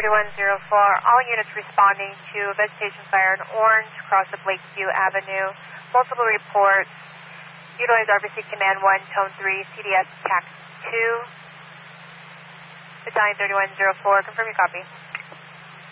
3104, all units responding to vegetation fire in Orange, across of Lakeview Avenue. Multiple reports. Utilize RBC Command 1, Tone 3, CDS TAC 2. Battalion 3104, confirm your copy.